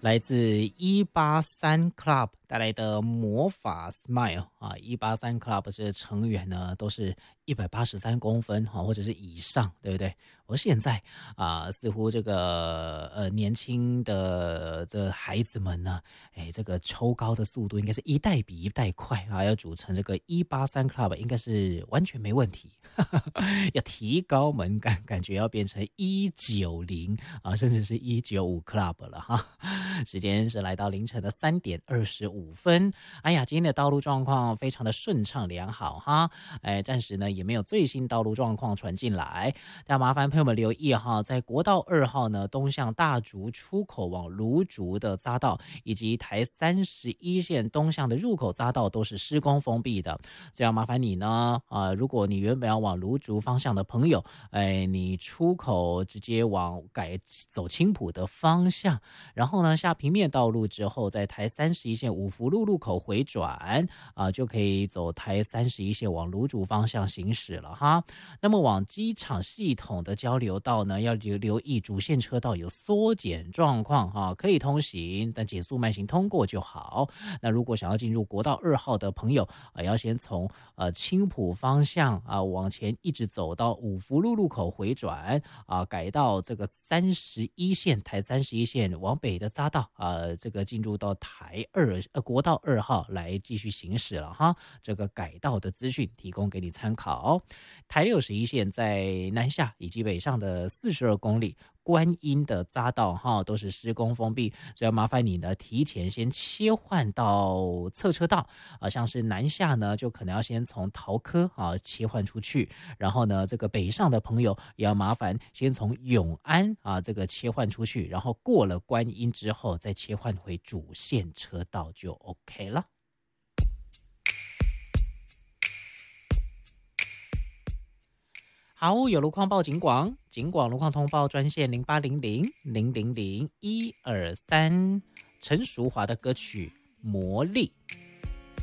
来自183 Club 带来的魔法 Smile 啊，183 Club 这成员呢都是183公分哈，或者是以上，对不对？而现在似乎这个年轻的这孩子们呢，这个抽高的速度应该是一代比一代快啊，要组成这个183 Club 应该是完全没问题。要提高门槛，感觉要变成190啊，甚至是195 Club 了哈。时间是来到凌晨的3点25分。哎呀，今天的道路状况非常的顺畅良好哈，暂时呢也没有最新道路状况传进来，但麻烦朋友们留意哈，在国道2号呢东向大竹出口往芦竹的匝道，以及台31线东向的入口匝道都是施工封闭的，所以要麻烦你呢如果你原本要往芦竹方向的朋友，你出口直接往改走青埔的方向，然后呢下平面道路之后，在台31线五福路路口回转就可以走台31线往芦竹方向行驶了哈。那么往机场系统的交流道呢，要留意主线车道有缩减状况可以通行，但减速慢行通过就好。那如果想要进入国道2号的朋友要先从青埔方向往前一直走到五福路路口回转改到这个31线台31线往北的匝道这个进入到国道2号来继续行驶了哈。这个改道的资讯提供给你参考。台61线在南下以及北上的42公里观音的匝道都是施工封闭，所以要麻烦你呢提前先切换到侧车道像是南下呢就可能要先从桃科切换出去，然后呢这个北上的朋友也要麻烦先从永安这个切换出去，然后过了观音之后再切换回主线车道就 OK 了。好，有路况报警广路况通报专线0800-000-123，陈淑华的歌曲《魔力》。